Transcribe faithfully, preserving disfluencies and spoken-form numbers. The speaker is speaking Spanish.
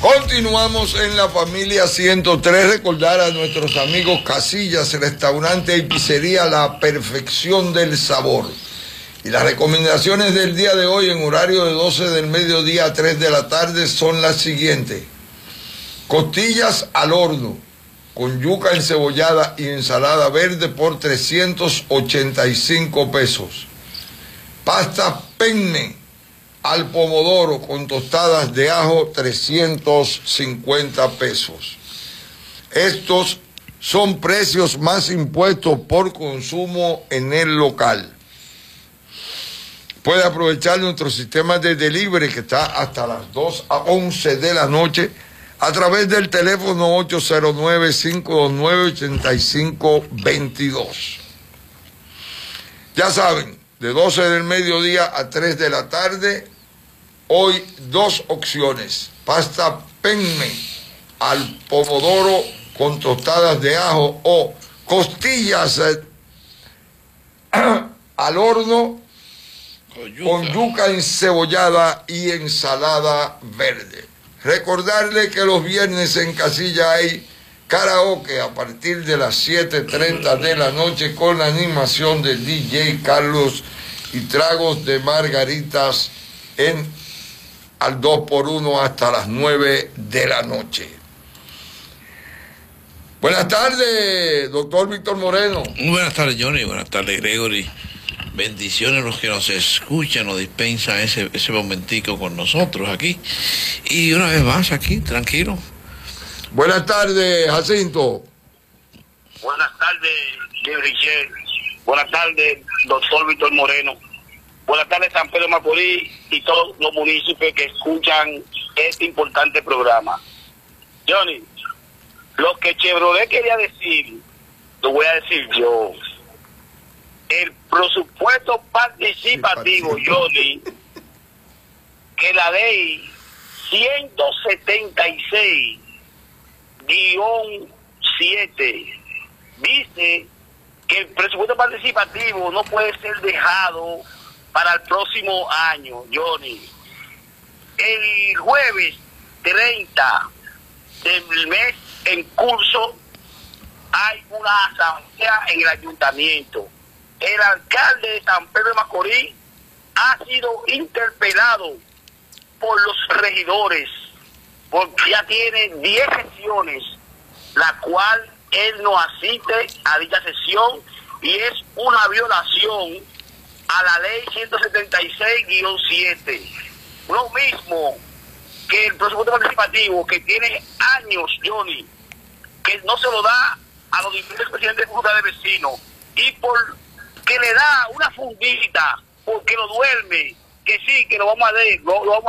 Continuamos en la familia ciento tres. Recordar a nuestros amigos Casillas, restaurante y pizzería La Perfección del Sabor. Y las recomendaciones del día de hoy en horario de doce del mediodía a tres de la tarde son las siguientes. Costillas al horno con yuca encebollada y ensalada verde por trescientos ochenta y cinco pesos. Pasta penne al pomodoro con tostadas de ajo, trescientos cincuenta pesos. Estos son precios más impuestos por consumo en el local. Puede aprovechar nuestro sistema de delivery que está hasta las dos a once de la noche a través del teléfono ocho cero nueve, cinco dos nueve, ocho cinco dos dos. Ya saben, de doce del mediodía a tres de la tarde, hoy dos opciones. Pasta penne al pomodoro con tostadas de ajo o costillas eh, al horno con yuca. con yuca encebollada y ensalada verde. Recordarle que los viernes en Casilla hay karaoke a partir de las siete treinta de la noche con la animación del D J Carlos y tragos de margaritas en al dos por uno hasta las nueve de la noche. Buenas tardes, doctor Víctor Moreno. Muy buenas tardes, Johnny. Buenas tardes, Gregory. Bendiciones a los que nos escuchan, nos dispensan ese, ese momentico con nosotros aquí. Y una vez más aquí, tranquilo. Buenas tardes, Jacinto. Buenas tardes, Richel. Buenas tardes, doctor Víctor Moreno. Buenas tardes, San Pedro de Macorís y todos los municipios que escuchan este importante programa. Johnny, lo que Chevrolet quería decir, lo voy a decir yo. El presupuesto participativo, Johnny, que la ley ciento setenta y seis guión siete dice que el presupuesto participativo no puede ser dejado para el próximo año, Johnny. El jueves treinta del mes en curso hay una asamblea en el ayuntamiento. El alcalde de San Pedro de Macorís ha sido interpelado por los regidores porque ya tiene diez sesiones, la cual él no asiste a dicha sesión y es una violación a la ley ciento setenta y seis guión siete. Lo mismo que el presupuesto participativo que tiene años, Johnny, que no se lo da a los diferentes presidentes de junta de vecinos y por que le da una fundita porque lo duerme, que sí, que lo vamos a dar, lo, lo vamos